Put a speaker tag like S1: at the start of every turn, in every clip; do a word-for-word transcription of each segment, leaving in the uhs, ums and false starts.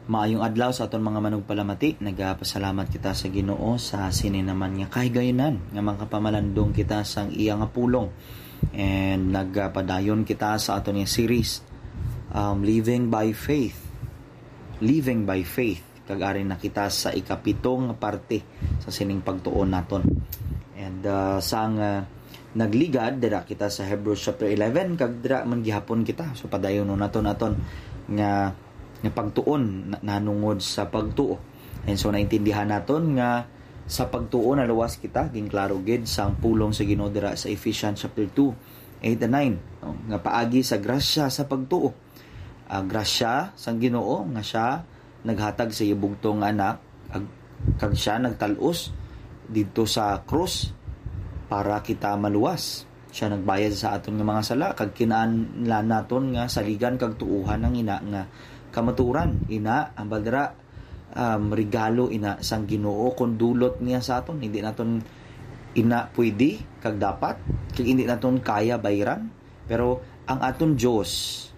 S1: Maayong adlaw sa aton mga manugpalamati. Nagapasalamat kita sa Ginoo sa sini naman nga kahigayunan nga makapamalandong kita sang iya nga pulong. And nagpadayon kita sa aton nga series um, Living by Faith. Living by Faith. Kag-ari na kita sa ikapitong parte sa sining pagtuon naton. And uh, sang uh, nagligad dira kita sa Hebrews chapter eleven kag dira man gihapon kita. So padayon naton aton nga nga pagtuon nanungod sa pagtuo. And so naintindihan naton nga sa pagtuo na luwas kita ging klaro gid sang pulong sa Ginoo dira sa Ephesians chapter two eight and nine, no? Nga paagi sa grasya sa pagtuo. Uh, grasya sang Ginoo nga siya naghatag sa ibugtong anak ag, kag siya nagtal-os didto sa krus para kita maluwas. Siya nagbayad sa aton nga mga sala kag kinahanglan naton nga saligan kag tuuhan ng ina nga kamaturan. Ina ang badra um, regalo ina sang Ginoo kun dulot niya sa aton. Hindi naton ina pwede kag dapat kag hindi naton kaya bayran, pero ang aton Dios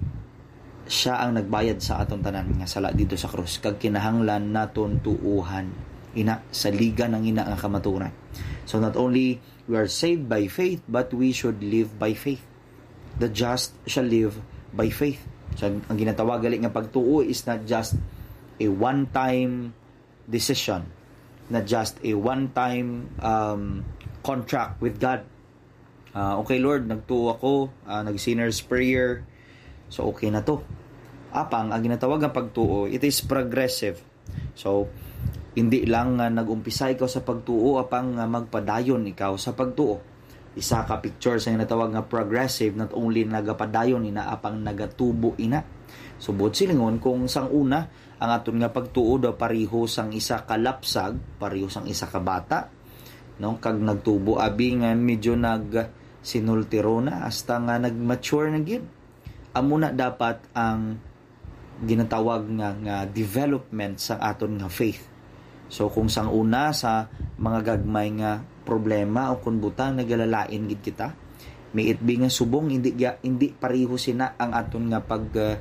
S1: siya ang nagbayad sa aton tanan nga sala dito sa krus kag kinahanglan naton tuuhan ina saligan ng ina nga kamaturan. So not only we are saved by faith, but we should live by faith. The just shall live by faith. So, ang ginatawag gali nga pagtuo is not just a one-time decision, not just a one-time um, contract with God. Uh, okay Lord, nagtuo ako, uh, nag-sinner's prayer, so okay na to. Apang, ang ginatawag nga pagtuo, it is progressive. So, hindi lang uh, nag-umpisa ikaw sa pagtuo, apang uh, magpadayon ikaw sa pagtuo. Isa ka picture sa natawag nga progressive, not only nagapadayon ina apang nagatubo ina. Subod silingon kung sang una ang aton nga pagtuo daw pareho sang isa ka lapsag, pareho sang isa ka bata, no? Kag nagtubo abi nga medyo nag sinultiro na hasta nga nagmature na gid. Amo na dapat ang ginatawag nga nga development sa aton nga faith. So kung sang una sa mga gagmay nga problema o kun butang nagalalain gid kita, may it be nga subong hindi hindi pareho sina ang aton nga pag uh,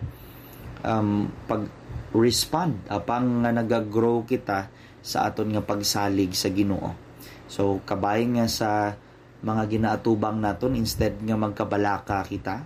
S1: um, pag respond apang nga nagagrow kita sa aton nga pagsalig sa Ginoo. So kabay nga sa mga ginaatubang naton, instead nga magkabalaka kita,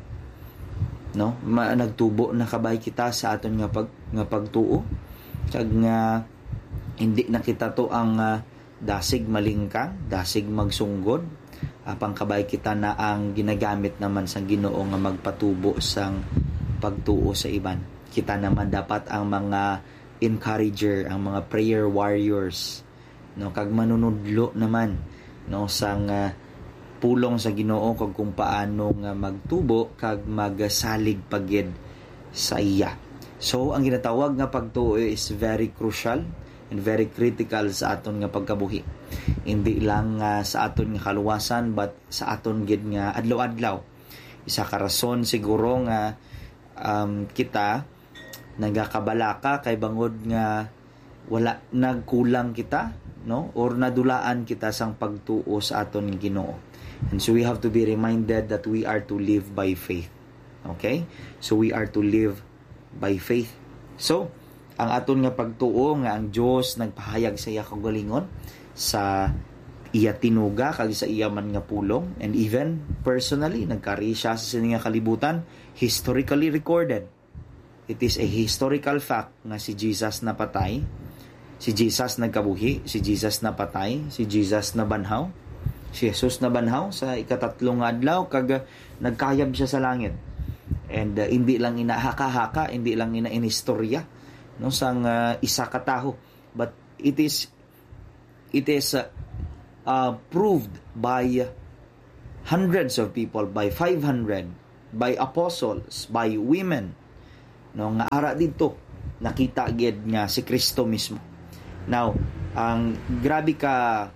S1: no, Ma, nagtubo na kabay kita sa aton nga pag nga pagtuo kag nga hindi na kita to ang uh, dasig malingkang, dasig magsunggod, apang kabay kita na ang ginagamit naman sa Ginoo nga magpatubo sang pagtuo sa iban. Kita naman dapat ang mga encourager, ang mga prayer warriors, no, kag manunudlo naman, no, sang uh, pulong sa Ginoo kag kung paano nga magtubo kag magsalig pagid sa iya. So ang ginatawag nga pagtuo is very crucial and very critical sa aton nga pagkabuhi. Hindi lang uh, sa aton nga kaluwasan, but sa aton gid nga adlaw-adlaw. Isa ka rason siguro nga um, kita nagakabalaka kay bangod nga wala nagkulang kita, no, or nadulaan kita sang pagtuo sa aton nga Ginoo. And so we have to be reminded that we are to live by faith. Okay? So we are to live by faith. So ang aton nga pagtuo nga ang Dios nagpahayag sa iya kagalingon sa iya tinuga kag sa iya man nga pulong, and even personally nagkari siya sa sining nga kalibutan, historically recorded. It is a historical fact nga si Jesus napatay, si Jesus nagkabuhi, si Jesus napatay, si Jesus nabanhaw, si Jesus nabanhaw sa ikatatlong adlaw kag nagkayab siya sa langit. And uh, hindi lang inahaka-haka, hindi lang ina inistorya, no, sang uh, isa ka taho, but it is it is uh, uh, proved by hundreds of people, by five hundred, by apostles, by women, no, nga ara dito nakita gid nga si Kristo mismo. Now ang grabe ka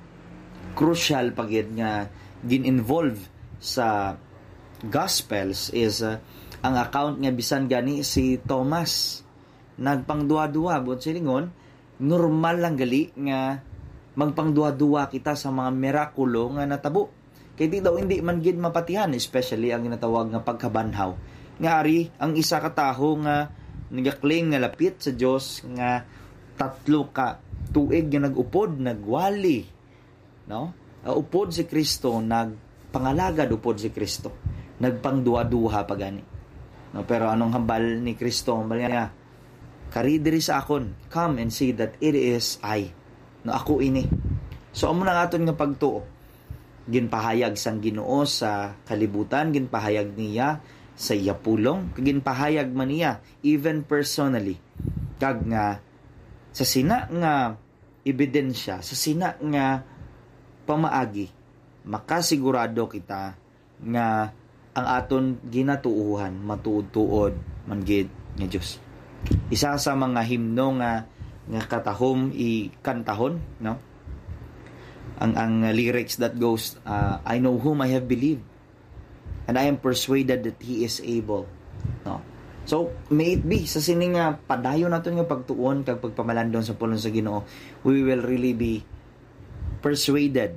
S1: crucial pagid nga gin-involve sa Gospels is uh, ang account nga bisan gani si Thomas nagpangduwa-duwa, but silingon normal lang gali nga magpangduwa-duwa kita sa mga mirakulo nga natabo. Kay di daw hindi man gid mapatihan, especially ang ginatawag nga pagkabanhaw. Nga ari ang isa ka taho nga nagakling nga lapit sa Dios nga tatlo ka tuig nga nagupod, nagwali, no? Uh, upod si Kristo, nagpangalagad upod si Kristo, nagpangduha-duha pagani, no? Pero anong hambal ni Kristo? Hambal niya, kari diri sa akon, come and see that it is I, no? Ako ini. So amo na aton nga pagtuo, ginpahayag sang Ginoo sa kalibutan, ginpahayag niya sa iya pulong, ginpahayag man niya even personally, kag nga sa sina nga ebidensya, sa sina nga pamaagi, makasigurado kita nga ang aton ginatuuhan matuod-tuod man gid nga Dios. Isa sa mga himno nga nga katahom ikantahon, no? Ang ang lyrics that goes, uh, I know whom I have believed, and I am persuaded that He is able, no? So may it be sa sining nga padayon naton nga pagtuon kag pagpamalandong sa pulong sa Ginoo, we will really be persuaded,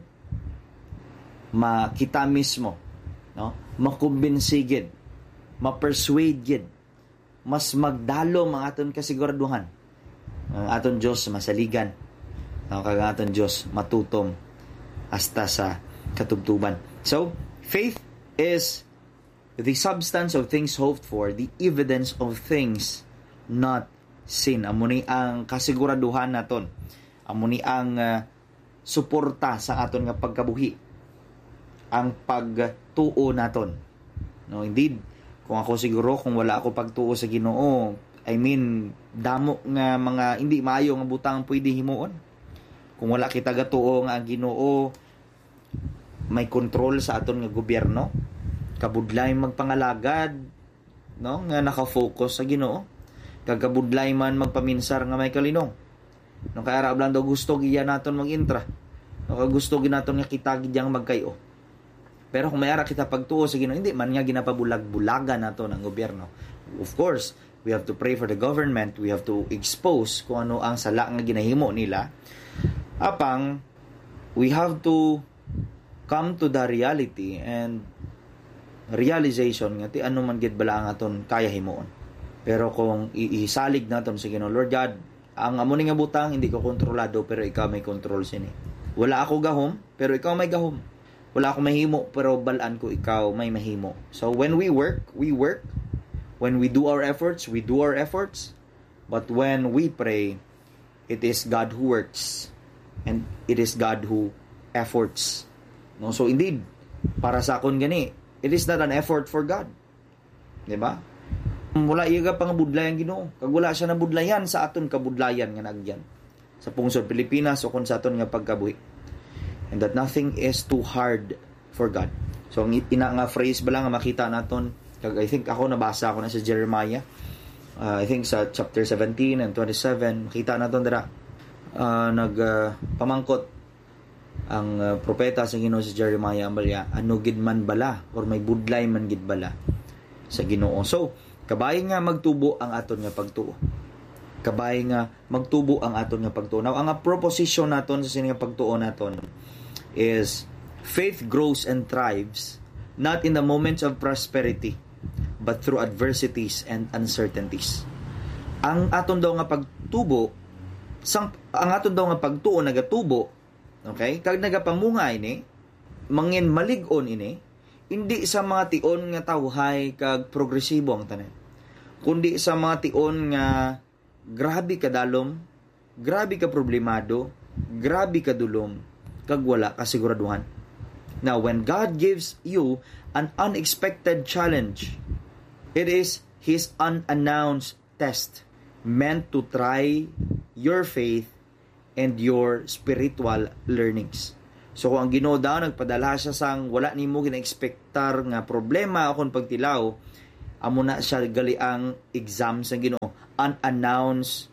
S1: makita mismo, no? Makumbinsi gid, ma-persuade gid, mas magdalo ang aton kasiguraduhan, ang aton Dios masaligan, no? Kag aton Dios matutom hasta sa katubtuban. So faith is the substance of things hoped for, the evidence of things not seen. Amo ni ang kasiguraduhan naton, amo ni ang uh, suporta sa aton nga pagkabuhi, ang pagtuo naton, no? Indeed, kung ako siguro, kung wala ako pagtuo sa Ginoo, I mean, damo nga mga hindi maayo nga butang pwede himuon. Kung wala kita gatuo nga ang Ginoo may control sa aton nga gobyerno, kabudlay magpangalagad, no, nga naka-focus sa Ginoo, kag kabudlay man magpaminsar nga may kalinong, no, kaya ra blando gusto giya naton mag-intra, no, kag gusto gi naton nga kita gidyang magkayo. Pero kung may ara kita pagtuo sa Ginoo, hindi man nga ginapabulag-bulagan naton ang gobyerno. Of course, we have to pray for the government, we have to expose kung ano ang sala nga ginahimo nila, apang we have to come to the reality and realization nga ti ano man gid bala ang aton kaya himuon. Pero kung iisalig naton sa Ginoo, Lord God, ang amo ni nga butang hindi ko kontrolado, pero ikaw may control sini. Wala ako gahom, pero ikaw may gahom. Wala ako mahimo, pero balaan ko ikaw may mahimo. So when we work, we work. When we do our efforts, we do our efforts. But when we pray, it is God who works, and it is God who efforts. No, so indeed, para sa akon gani, it is not an effort for God. Di ba? Wala iya pang budlayan Ginoo. Kag wala siya na budlayan sa aton kabudlayan nga nagyan sa pungsod Pilipinas o kun sa aton nga pagkabuhi. And that nothing is too hard for God. So ang ina nga phrase bala nga makita naton, kag I think ako nabasa ko na sa Jeremiah, uh, I think sa chapter seventeen and twenty-seven, makita naton dira uh, nag uh, pamangkot ang uh, propeta sa Ginoo si Jeremiah, ambalya, ano gid man bala or may budlay man gid bala sa Ginoo. So kabay nga magtubo ang aton nga pagtuo. Kabay nga magtubo ang aton nga pagtuo. Now ang proposition naton sa sining pagtuo naton is faith grows and thrives not in the moments of prosperity but through adversities and uncertainties. Ang aton daw nga pagtubo, sang ang aton daw nga pagtuo nagatubo, okay? Kag nagapamunga ini, mangin malig-on ini, hindi sa mga tion nga tawhay kag progresibo ang tanan, kundi sa mga tion nga grabe ka dalom, grabe ka problemado, grabe ka dulom, kag wala ka siguraduhan. Now, when God gives you an unexpected challenge, it is His unannounced test meant to try your faith and your spiritual learnings. So kung ang Ginoo daw nagpadala siya sang wala nimo gina-expectar nga problema akon pagtilaw, amo na siya gali ang exam sang Ginoo, unannounced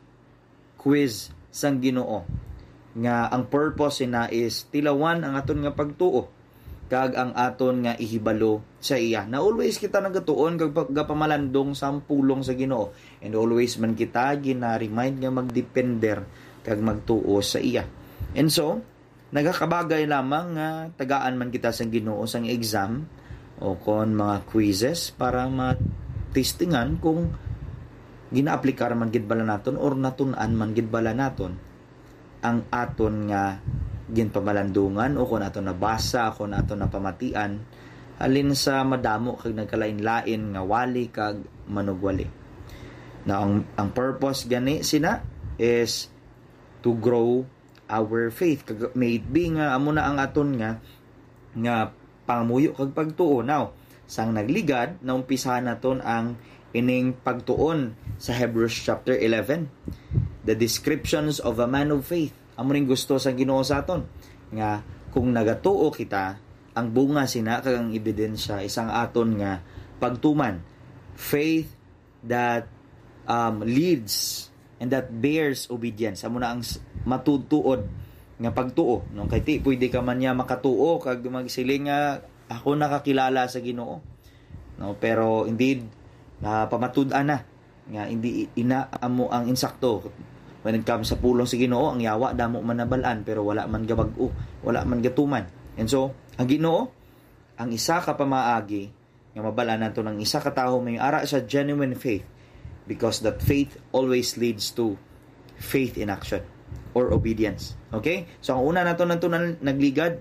S1: quiz sang Ginoo, nga ang purpose na is tilawan ang aton nga pagtuo kag ang aton nga ihibalo sa iya. Na always kita nagatuon kag gapamalandong sa pulong sa Ginoo, and always man kita gina-remind nga magdepender kag magtuo sa iya. And so nagakabagay lamang nga tagaan man kita sa Ginoo sang exam o kon mga quizzes para matestingan kung ginaaplikar man gid bala naton or natun-an man gid bala naton ang aton nga ginpamalandungan o kung aton nabasa, kung aton napamatian halin sa madamo kag nagkalain-lain nga wali kag manugwali. Na ang, ang purpose gani sina is to grow our faith. Kag may it be nga amo na ang aton nga nga pangamuyo kag pagtuo. Now, sang nagligad naumpisahan naton ang ining pagtuon sa Hebrews chapter eleven, the descriptions of a man of faith. Amo ring gusto sa Ginoo sa aton nga kung nagatuo kita, ang bunga sina kag ang ebidensya isang aton nga pagtuman, faith that um, leads and that bears obedience. Amo na ang matutuod nga pagtuo, no? Kay ti pwede ka man niya makatuo kag magsiling nga ako nakakilala sa Ginoo, no? Pero indeed na pamatud-an na nga hindi ina amo ang insakto when it comes sa pulong sa Ginoo. Ang yawa damo man nabalaan pero wala man gabag-o, wala man gatuman. And so ang Ginoo ang isa ka pamaagi nga mabalaan nato ng isa ka tawo may ara sa genuine faith, because that faith always leads to faith in action or obedience. Okay, so ang una nato nato nagligad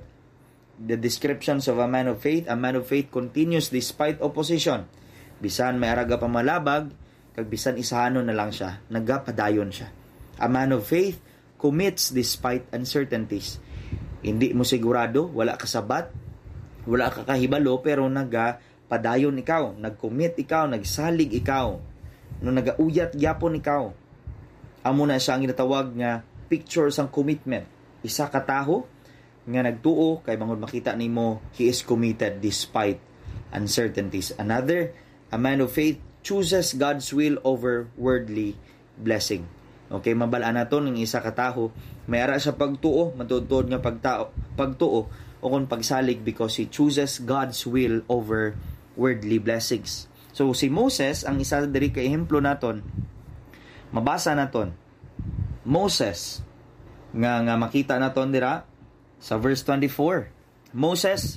S1: the descriptions of a man of faith. A man of faith continues despite opposition. Bisan may araga pamalabag, kag bisan isahanon na lang siya, nagapadayon siya. A man of faith commits despite uncertainties. Hindi mo sigurado, wala ka sabat, wala ka kahibalo, pero nagapadayon ikaw, nag-commit ikaw, nagsalig ikaw, no nagauyat gyapon ikaw. Amo na siya ang ginatawag nga picture sang commitment. Isa ka taho nga nagtuo kay bangod makita nimo he is committed despite uncertainties. Another, a man of faith chooses God's will over worldly blessing. Okay, mabalaan naton ng isa ka taho may ara sa pagtuo, matuod nga pagtao, pagtuo o kung pagsalig because he chooses God's will over worldly blessings. So si Moses ang isa diri ka ehemplo naton. Mabasa naton Moses nga nga makita naton dira sa verse twenty-four. Moses,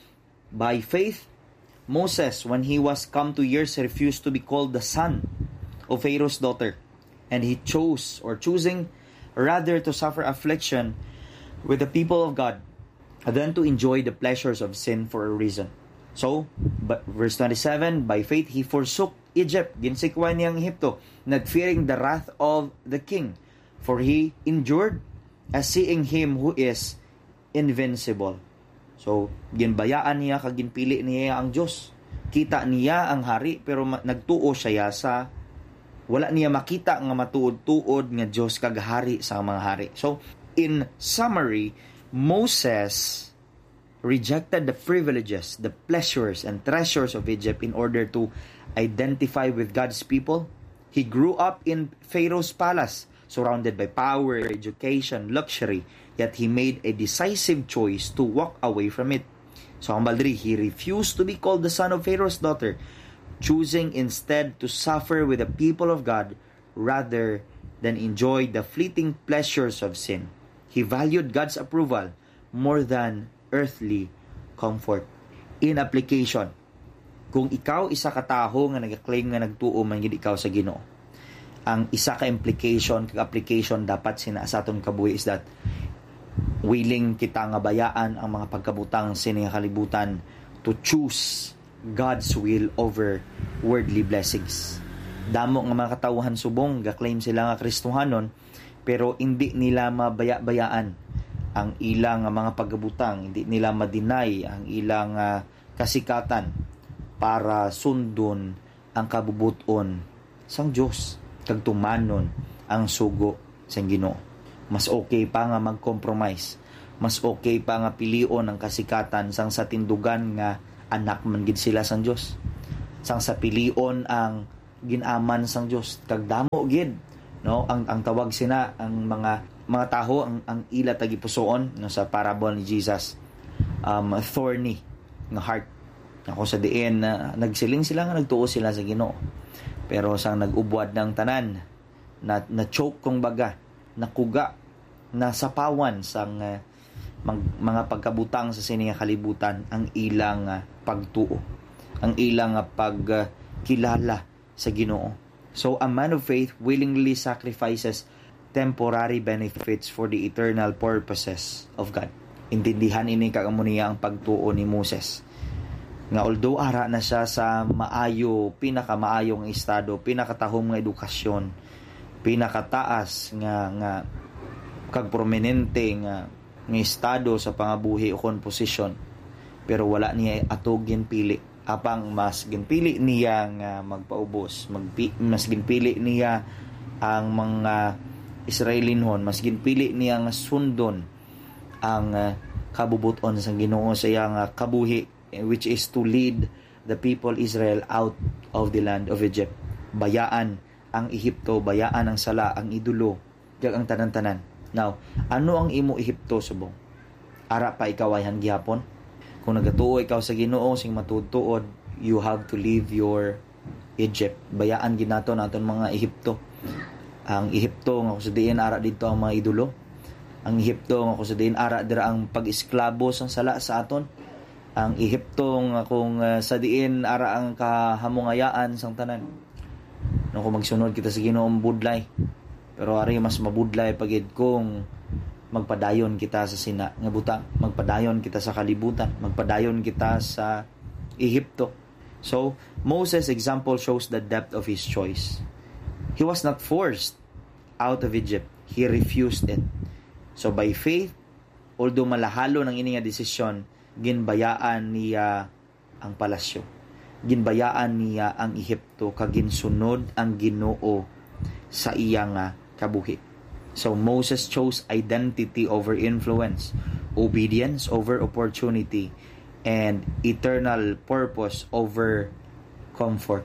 S1: by faith, Moses, when he was come to years, refused to be called the son of Pharaoh's daughter, and he chose, or choosing, rather to suffer affliction with the people of God, than to enjoy the pleasures of sin for a reason. So, but, verse twenty-seven, by faith he forsook Egypt, ginsikwan niyang Egypto, nagfearing the wrath of the king, for he endured as seeing him who is invincible. So, ginbayaan niya, kag ginpili niya ang Diyos. Kita niya ang hari, pero ma- nagtuo siya sa wala niya makita nga matuod-tuod nga Diyos kag hari sa mga hari. So, in summary, Moses rejected the privileges, the pleasures, and treasures of Egypt in order to identify with God's people. He grew up in Pharaoh's palace, surrounded by power, education, luxury, yet he made a decisive choice to walk away from it. So ang baldri, he refused to be called the son of Pharaoh's daughter, choosing instead to suffer with the people of God rather than enjoy the fleeting pleasures of sin. He valued God's approval more than earthly comfort. In application, kung ikaw isa ka taho nga nag-claim nga nagtuo man gid ikaw sa Ginoo, ang isa ka implication kag application dapat sina sa aton kabuhi is that willing kita nga bayaan ang mga pagkabutang sining kalibutan to choose God's will over worldly blessings. Damo nga mga katawhan subong ga-claim sila nga Kristohanon pero hindi nila mabaya-bayaan ang ilang mga pagkabutang, hindi nila ma-deny ang ilang uh, kasikatan para sundon ang kabubuton sang Dios kag tumanon ang sugo sa Ginoo. Mas okay pa nga mag-compromise. Mas okay pa nga pilion ang kasikatan sang sa tindugan nga anak man gid sila sang Dios. Sang sa pilion ang ginaman sang Dios kag damo gid, no? Ang ang tawag sina ang mga mga taho ang ang ila tagipusoon no sa parable ni Jesus. Um thorny nga heart. Ako sa diin na uh, nagsiling sila nga nagtuo sila sa Ginoo. Pero sang nag-ubwad ng tanan, na, na choke kong baga, nakuga, nasapawan sang uh, mag, mga pagkabutang sa sininga kalibutan ang ilang uh, pagtuo, ang ilang uh, pagkilala uh, sa Ginoo. So a man of faith willingly sacrifices temporary benefits for the eternal purposes of God. Intindihan ini kagamuniya ang pagtuo ni Moses. Nga although ara na siya sa maayo, pinakamaayong estado, pinakatahom nga edukasyon, pinakataas nga nga kag prominente nga nga estado sa pangabuhi o composition, pero wala niya atog ginpili. Apang mas ginpili niya nga magpaubos, magpi, mas ginpili niya ang mga Israelinhon, mas ginpili niya nga sundon ang uh, kabubuton sa Ginoo sa iyang uh, kabuhi, which is to lead the people Israel out of the land of Egypt. Bayaan ang Ehipto, bayaan ang sala, ang idolo, kag ang tanan-tanan. Now, ano ang imo Ehipto subong? Ara pa ikaw ay hanggihapon? Kung nagatuo ikaw sa Ginoo sing matutuod, you have to leave your Egypt. Bayaan ginato naton mga Ehipto. Ang Ehipto nga kung sa diin ara dito ang mga idolo. Ang Ehipto nga kung sa diin ara dira ang pag-esklabo sang sala sa aton. Ang Ehipto nga kung uh, sa diin ara ang kahamungayaan sang tanan. No, kung magsunod kita sa Ginoong budlay. Pero ari mas mabudlay pagid kung magpadayon kita sa sina nga butang, magpadayon kita sa kalibutan, magpadayon kita sa Ehipto. So, Moses' example shows the depth of his choice. He was not forced out of Egypt. He refused it. So, by faith, although malahalo ng ini nga desisyon, ginbayaan niya ang palasyo. Ginbayaan niya ang Ehipto, kag ginsunod ang Ginoo sa iyang kabuhi. So Moses chose identity over influence, obedience over opportunity, and eternal purpose over comfort.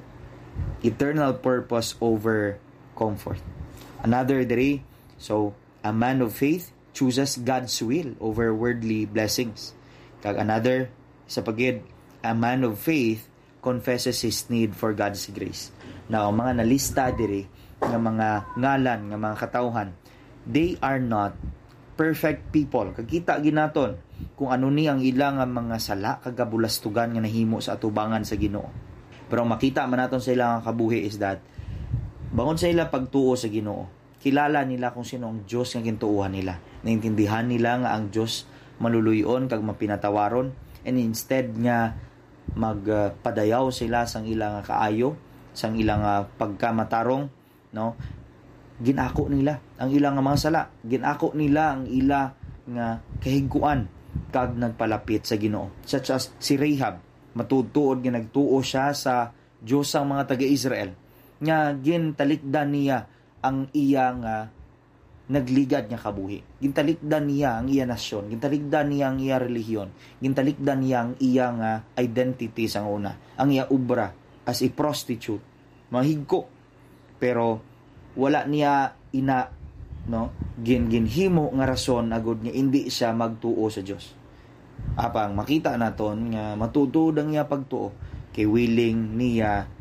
S1: Eternal purpose over comfort. Another day, so a man of faith chooses God's will over worldly blessings. Kag another, sa pagid, a man of faith confesses his need for God's grace. Now, ang mga nalista diri nga mga ngalan, nga mga katawhan, they are not perfect people. Kagkita ginaton kung ano ni ang ilang mga sala kagabulastugan nga nahimo sa atubangan sa Ginoo. Pero ang makita man naton sa ilang kabuhi is that bangon sa ila pagtuo sa Ginoo, kilala nila kung sino ang Dios nga gintuuhan nila. Naintindihan nila nga ang Dios maluluyon kag mapinatawaron, and instead nga magpadayaw uh, sila sang ilang kaayo, sang ilang uh, pagkamatarong, no? Ginako nila ang ilang mga sala, ginako nila ang ila nga kahiguan kag nagpalapit sa Ginoo. Such as si Rahab, matutuod nga nagtuo siya sa Dios ang mga taga-Israel, nga gintalikdan niya ang iyang uh, nagligad nga kabuhi. Gintalikdan niya ang iyang nasyon, gintalikdan niya ang iyang relihiyon, gintalikdan niya ang iyang uh, identity sang una, ang iyang ubra as a prostitute, mahigko. Pero wala niya ina, no, gin ginhimo nga rason agud nga hindi siya magtuo sa Dios. Apang makita naton nga matutuod ang iya pagtuo kay willing niya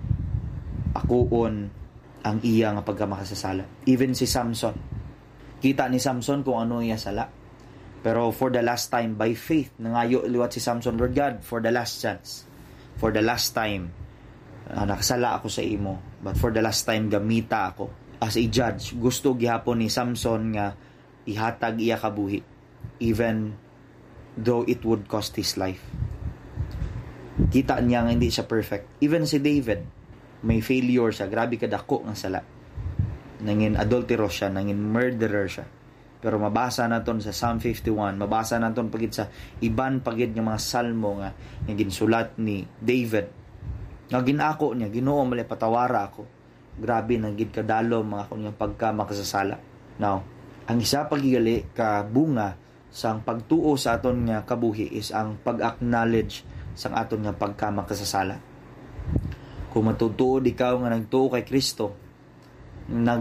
S1: akuon ang iya nga pagkamakasasala. Even si Samson, kita ni Samson kung ano iya sala, pero for the last time by faith nangayo liwat si Samson, Lord God, for the last chance, for the last time, uh, nakasala ako sa imo, but for the last time gamita ako as a judge. Gusto gihapon ni Samson nga ihatag iya kabuhi even though it would cost his life. Kita niya nga hindi siya perfect. Even si David, may failure siya, grabe kadako ng sala, nangin adulterous siya, nangin murderer siya. Pero mabasa naton sa Psalm fifty-one, mabasa naton pagid sa iban pagid nga mga salmo nga nga ginsulat ni David, nga ginako niya, Ginoo mali patawara ako, grabe nang gid kadalo mga kunyang pagka makasasala. Now, ang isa pagigali ka bunga sang pagtuo sa aton nga kabuhi is ang pag-acknowledge sang aton nga pagka makasasala. Kung matutuod ikaw nga nagtuo kay Kristo, nag